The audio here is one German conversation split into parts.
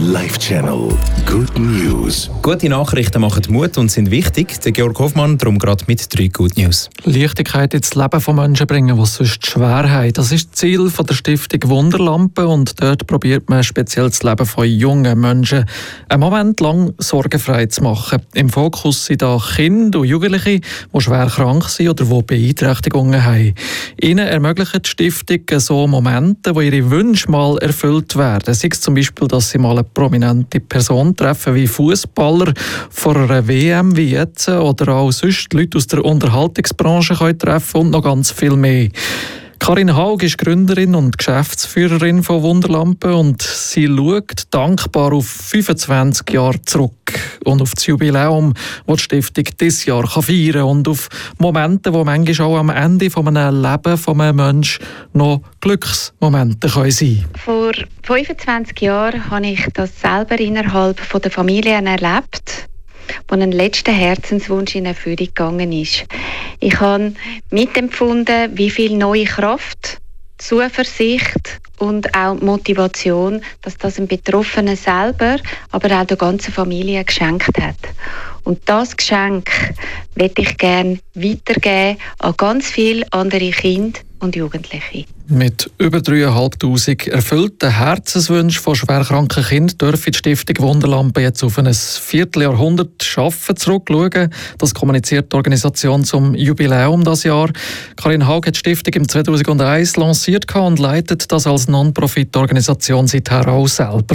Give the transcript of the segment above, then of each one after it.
Live Channel. Good News. Gute Nachrichten machen Mut und sind wichtig. Der Georg Hoffmann darum gerade mit 3 Good News. Leichtigkeit ins Leben von Menschen bringen, die sonst schwer haben. Das ist das Ziel von der Stiftung Wunderlampe und dort probiert man speziell das Leben von jungen Menschen einen Moment lang sorgenfrei zu machen. Im Fokus sind da Kinder und Jugendliche, die schwer krank sind oder die Beeinträchtigungen haben. Ihnen ermöglicht die Stiftung so Momente, wo ihre Wünsche mal erfüllt werden. Sei es zum Beispiel, dass sie mal eine prominente Person treffen, wie Fußballer vor einer WM wie jetzt, oder auch sonst Leute aus der Unterhaltungsbranche können treffen und noch ganz viel mehr. Karin Haug ist Gründerin und Geschäftsführerin von Wunderlampe und sie schaut dankbar auf 25 Jahre zurück und auf das Jubiläum, das die Stiftung dieses Jahr feiern kann und auf Momente, die manchmal auch am Ende von einem Leben von einem Menschen noch Glücksmomente sein können. Vor 25 Jahren habe ich das selber innerhalb der Familie erlebt, wo ein letzter Herzenswunsch in Erfüllung gegangen ist. Ich habe mitempfunden, wie viel neue Kraft, Zuversicht und auch Motivation, dass das dem Betroffenen selber, aber auch der ganzen Familie geschenkt hat. Und das Geschenk möchte ich gerne weitergeben an ganz viele andere Kinder und Jugendliche. Mit über 3'500 erfüllten Herzenswünschen von schwerkranken Kindern dürfen die Stiftung Wunderlampe jetzt auf ein Vierteljahrhundert Arbeiten zurückschauen. Das kommuniziert die Organisation zum Jubiläum dieses Jahr. Karin Haug hat die Stiftung im 2001 lanciert und leitet das als Non-Profit-Organisation seither auch selber.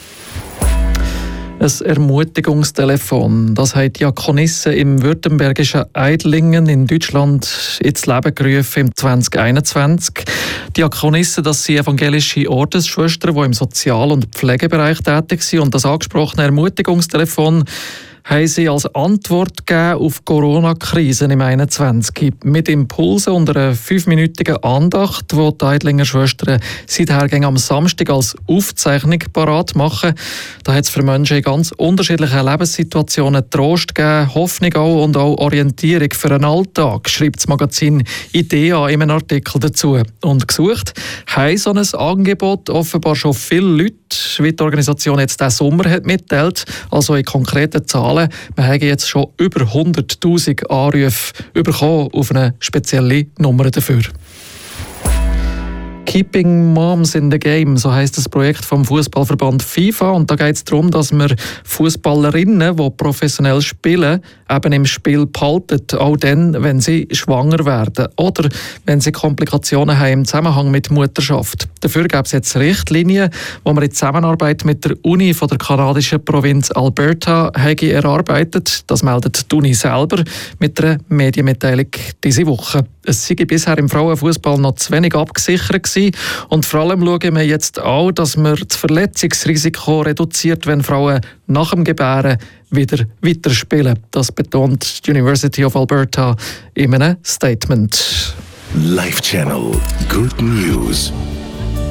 Ein Ermutigungstelefon. Das hat Diakonisse im württembergischen Eidlingen in Deutschland ins Leben gerufen im 2021. Diakonisse, das sind evangelische Ordensschwestern, die im Sozial- und Pflegebereich tätig sind. Und das angesprochene Ermutigungstelefon haben sie als Antwort gegeben auf die Corona-Krise im 2021. Mit Impulsen und einer 5-minütigen Andacht, die die Eidlinger Schwestern seither am Samstag als Aufzeichnung parat machen. Da hat es für Menschen in ganz unterschiedlichen Lebenssituationen Trost gegeben, Hoffnung auch und auch Orientierung für einen Alltag, schreibt das Magazin IDEA in einem Artikel dazu. Und gesucht haben so ein Angebot offenbar schon viele Leute, wie die Organisation jetzt diesen Sommer hat mitteilt, also in konkreten Zahlen. Wir haben jetzt schon über 100'000 Anrufe bekommen auf eine spezielle Nummer dafür. Keeping Moms in the Game, so heisst das Projekt vom Fußballverband FIFA. Und da geht es darum, dass man Fußballerinnen, die professionell spielen, eben im Spiel behalten, auch dann, wenn sie schwanger werden oder wenn sie Komplikationen haben im Zusammenhang mit Mutterschaft. Dafür gibt es jetzt Richtlinien, die man in Zusammenarbeit mit der Uni von der kanadischen Provinz Alberta erarbeitet. Das meldet die Uni selber mit einer Medienmitteilung diese Woche. Es sei bisher im Frauenfußball noch zu wenig abgesichert gewesen. Und vor allem schauen wir jetzt auch, dass man das Verletzungsrisiko reduziert, wenn Frauen nach dem Gebären wieder weiterspielen. Das betont die University of Alberta in einem Statement. Live Channel. Good News.